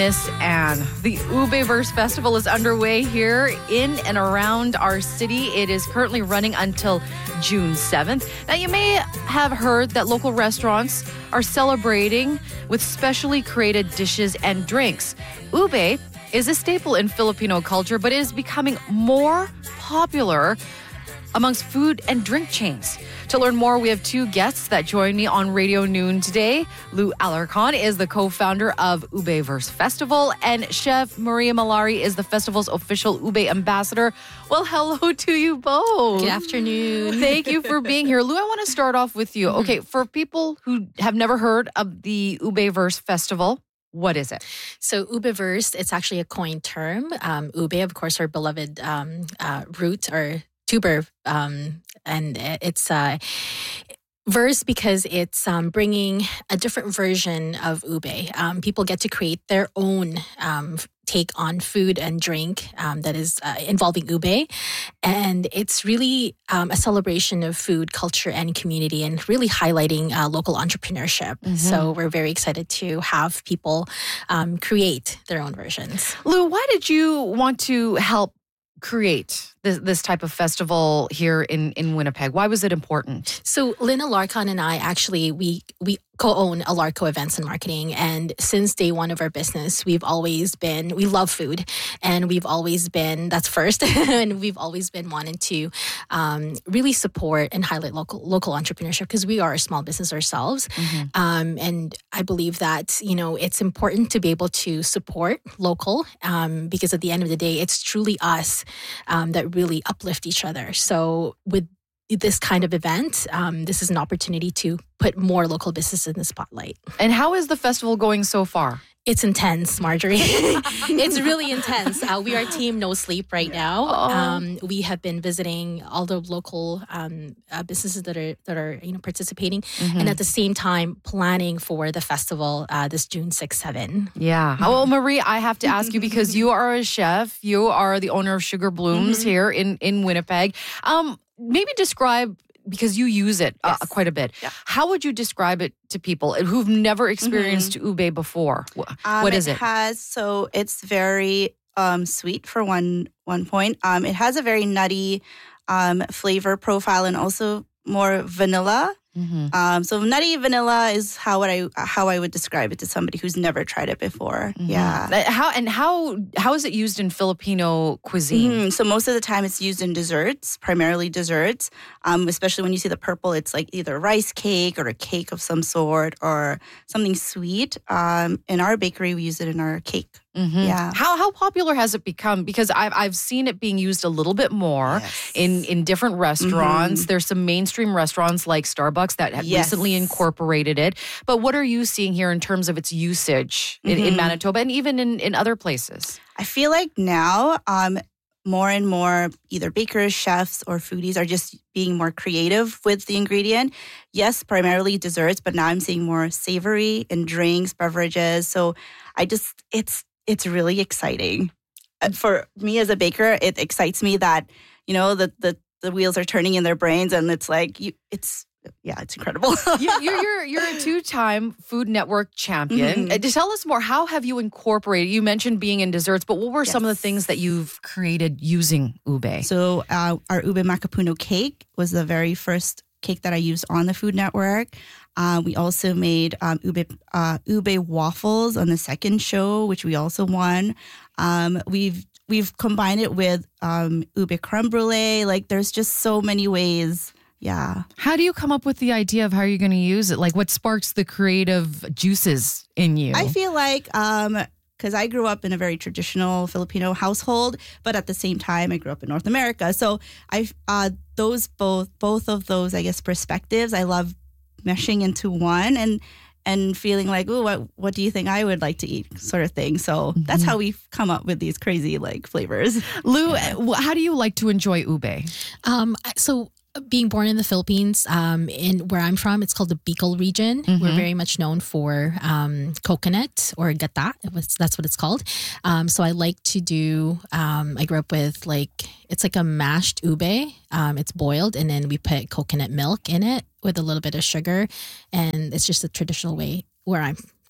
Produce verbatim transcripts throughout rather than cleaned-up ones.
Miss Anne. The Ube-verse Festival is underway here in and around our city. It is currently running until June seventh. Now, you may have heard that local restaurants are celebrating with specially created dishes and drinks. Ube is a staple in Filipino culture, but it is becoming more popular amongst food and drink chains. To learn more, we have two guests that join me on Radio Noon today. Lou Alarcon is the co-founder of Ube-verse Festival, and Chef Maria Malari is the festival's official Ube ambassador. Well, hello to you both. Good afternoon. Thank you for being here. Lou, I want to start off with you. Okay, for people who have never heard of the Ube-verse Festival, what is it? So Ube-verse, it's actually a coined term. Um, ube, of course, our beloved um, uh, root or tuber, um, and it's uh, verse because it's um, bringing a different version of ube. Um, people get to create their own um, take on food and drink um, that is uh, involving ube, and it's really um, a celebration of food, culture, and community, and really highlighting uh, local entrepreneurship. Mm-hmm. So we're very excited to have people um, create their own versions. Lou, why did you want to help create this, this type of festival here in, in Winnipeg? Why was it important? So Lynn Alarcon and I actually, we we co-own Alarco Events and Marketing. And since day one of our business, we've always been, we love food. And we've always been, that's first, and we've always been wanting to um, really support and highlight local local entrepreneurship because we are a small business ourselves. Mm-hmm. Um, and I believe that, you know, it's important to be able to support local um, because at the end of the day, it's truly us um, that really uplift each other. So with this kind of event, um, this is an opportunity to put more local business in the spotlight. And how is the festival going so far? It's intense, Marjorie. It's really intense. Uh, we are Team No Sleep right now. Oh. Um, we have been visiting all the local um, uh, businesses that are that are you know participating, mm-hmm. and at the same time planning for the festival uh, this June sixth, seventh. Yeah. Mm-hmm. Well, Marie, I have to ask you because you are a chef. You are the owner of Sugar Blooms mm-hmm. here in in Winnipeg. Um, maybe describe. Because you use it uh, yes. quite a bit. Yeah. How would you describe it to people who've never experienced mm-hmm. ube before? Um, what is it? It has, so it's very um, sweet for one one point. Um, it has a very nutty um, flavor profile and also more vanilla. Mm-hmm. Um, so nutty vanilla is how would I how I would describe it to somebody who's never tried it before. Mm-hmm. Yeah. How and how how is it used in Filipino cuisine? Mm-hmm. So most of the time it's used in desserts, primarily desserts. Um, especially when you see the purple, it's like either rice cake or a cake of some sort or something sweet. Um, in our bakery, we use it in our cake. Mm-hmm. Yeah. How how popular has it become? Because I've I've seen it being used a little bit more yes. in in different restaurants. Mm-hmm. There's some mainstream restaurants like Starbucks that have yes. recently incorporated it. But what are you seeing here in terms of its usage mm-hmm. in, in Manitoba and even in, in other places? I feel like now um, more and more either bakers, chefs, or foodies are just being more creative with the ingredient. Yes, primarily desserts, but now I'm seeing more savory in drinks, beverages. So I just, it's it's really exciting. For me as a baker, it excites me that, you know, the the, the wheels are turning in their brains and it's like, you, it's, yeah, it's incredible. you're, you're you're a two-time Food Network champion. Mm-hmm. Tell us more. How have you incorporated? You mentioned being in desserts, but what were yes. some of the things that you've created using ube? So uh, our ube makapuno cake was the very first cake that I used on the Food Network. Uh, we also made um, ube uh, ube waffles on the second show, which we also won. Um, we've we've combined it with um, ube creme brulee. Like there's just so many ways. Yeah. How do you come up with the idea of how you're going to use it? Like what sparks the creative juices in you? I feel like, um, because I grew up in a very traditional Filipino household, but at the same time, I grew up in North America. So I, uh, those both, both of those, I guess, perspectives, I love meshing into one and and feeling like, oh, what what do you think I would like to eat, sort of thing. So mm-hmm. that's how we've come up with these crazy like flavors. Lou, how do you like to enjoy ube? Um, so. Being born in the Philippines, um, in where I'm from, it's called the Bicol region. Mm-hmm. We're very much known for um, coconut or gata. It was, that's what it's called. Um, so I like to do. Um, I grew up with like it's like a mashed ube. Um, it's boiled and then we put coconut milk in it with a little bit of sugar, and it's just a traditional way where I'm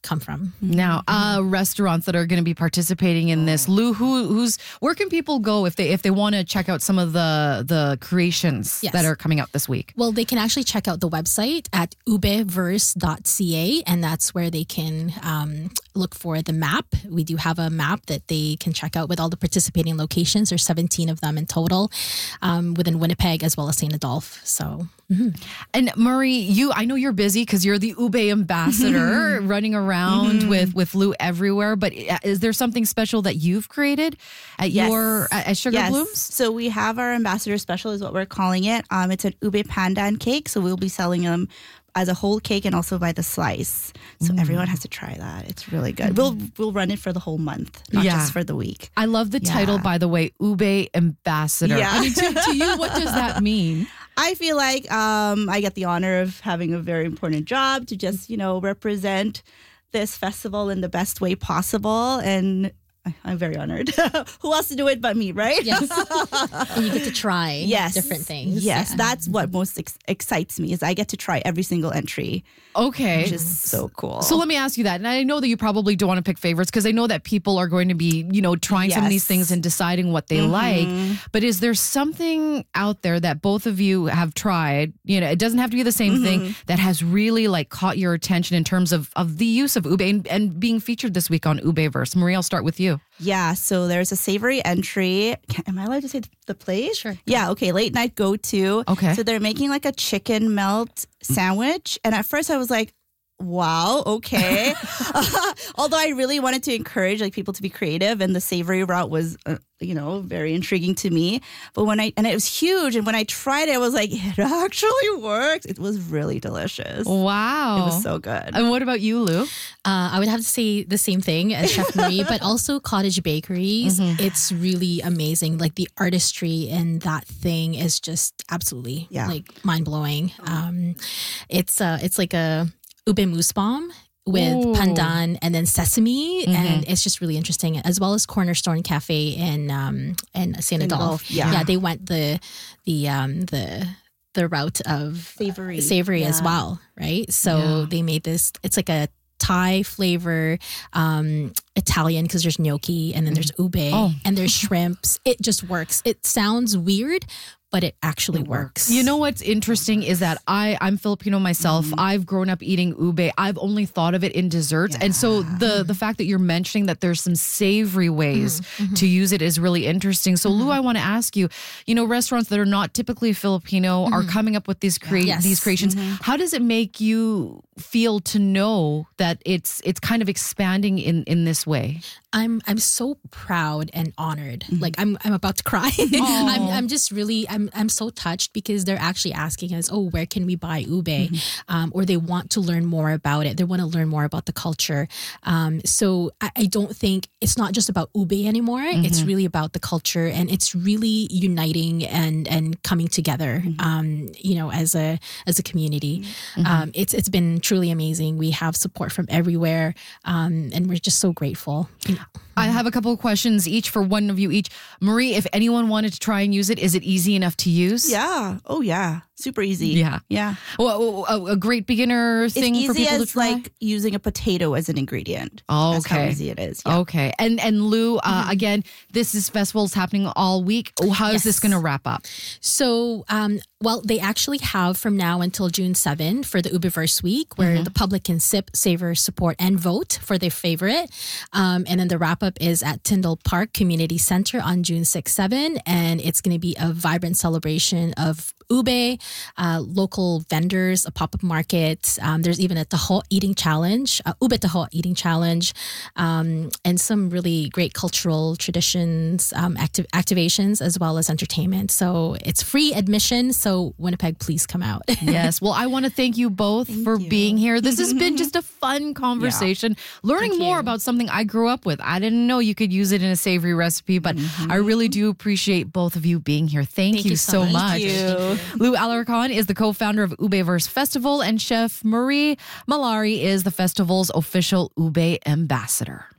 come from. Now, uh, restaurants that are going to be participating in this, Lou, who, who's where can people go if they if they want to check out some of the the creations Yes. that are coming out this week? Well, they can actually check out the website at ubeverse dot c a, and that's where they can um, look for the map. We do have a map that they can check out with all the participating locations. There's seventeen of them in total um, within Winnipeg as well as Saint Adolphe. So. Mm-hmm. And Murray, you I know you're busy because you're the Ube ambassador running around mm-hmm. with, with Lou everywhere. But is there something special that you've created at yes. your at Sugar yes. Blooms? So we have our ambassador special is what we're calling it. Um, it's an Ube pandan cake. So we'll be selling them as a whole cake and also by the slice. So mm. everyone has to try that. It's really good. Mm. We'll we'll run it for the whole month, not yeah. just for the week. I love the yeah. title, by the way, Ube ambassador. Yeah. I mean, to, to you, what does that mean? I feel like um, I get the honor of having a very important job to just, you know, represent this festival in the best way possible. And I'm very honored. Who else to do it but me, right? Yes. And you get to try yes. different things. Yes, yeah. that's what most ex- excites me is I get to try every single entry. Okay. Which is so cool. So let me ask you that. And I know that you probably don't want to pick favorites because I know that people are going to be, you know, trying yes. some of these things and deciding what they mm-hmm. like. But is there something out there that both of you have tried, you know, it doesn't have to be the same mm-hmm. thing, that has really like caught your attention in terms of, of the use of ube and, and being featured this week on Ubeverse? Marie, I'll start with you. Yeah, so there's a savory entry. Can, am I allowed to say the place? Sure. Yeah, okay, late night go-to. Okay. So they're making like a chicken melt sandwich. And at first I was like, wow, okay. uh, although I really wanted to encourage like people to be creative, and the savory route was, uh, you know, very intriguing to me. But when I, and it was huge. And when I tried it, I was like, it actually works. It was really delicious. Wow. It was so good. And what about you, Lou? Uh, I would have to say the same thing as Chef Marie, but also Cottage Bakeries. Mm-hmm. It's really amazing. Like the artistry in that thing is just absolutely yeah. like mind blowing. Um, it's uh, it's like a ube mousse bomb with Ooh. pandan and then sesame, mm-hmm. and it's just really interesting. As well as Cornerstone Cafe in um in Saint Adolphe. Yeah. yeah, they went the the um the the route of savory, savory yeah. as well, right? So yeah. they made this. It's like a Thai flavor, um, Italian because there's gnocchi and then there's ube oh. and there's shrimps. It just works. It sounds weird, but it actually it works. You know what's interesting is that I, I'm Filipino myself. Mm-hmm. I've grown up eating ube. I've only thought of it in desserts. Yeah. And so the the fact that you're mentioning that there's some savory ways mm-hmm. to use it is really interesting. So mm-hmm. Lou, I want to ask you, you know, restaurants that are not typically Filipino mm-hmm. are coming up with these crea- yes. these creations. Mm-hmm. How does it make you feel to know that it's it's kind of expanding in, in this way? I'm I'm so proud and honored. Mm-hmm. Like I'm I'm about to cry. I'm I'm just really I'm I'm so touched because they're actually asking us, oh, where can we buy ube? Mm-hmm. Um, or they want to learn more about it. They want to learn more about the culture. Um, so I, I don't think it's not just about ube anymore. Mm-hmm. It's really about the culture, and it's really uniting and and coming together. Mm-hmm. Um, you know, as a as a community, mm-hmm. um, it's it's been truly amazing. We have support from everywhere, um, and we're just so grateful. I have a couple of questions each for one of you each. Marie, if anyone wanted to try and use it, is it easy enough to use? Yeah. Oh, yeah. Super easy. Yeah. Yeah. Well, a, a great beginner thing it's for people as to try? like using a potato as an ingredient. Oh, That's okay. how easy it is. Yeah. Okay. And and Lou, uh, mm-hmm. again, this is festival's happening all week. Oh, how yes. is this going to wrap up? So, um, well, they actually have from now until June seventh for the Ubeverse week, where mm-hmm. the public can sip, savor, support, and vote for their favorite. Um, and then the wrap up is at Tyndall Park Community Center on June sixth, seventh. And it's going to be a vibrant celebration of ube, uh, local vendors, a pop-up market. Um, there's even a taho eating challenge, uh, ube taho eating challenge, um, and some really great cultural traditions, um, active activations, as well as entertainment. So it's free admission. So Winnipeg, please come out. Yes. Well, I want to thank you both thank for you. being here. This has been just a fun conversation, yeah. learning thank more you. about something I grew up with. I didn't know you could use it in a savory recipe, but mm-hmm. I really do appreciate both of you being here. Thank, thank you, you so so much. Thank you. Lou Alarcon is the co-founder of Ubeverse Festival, and Chef Marie Malari is the festival's official ube ambassador.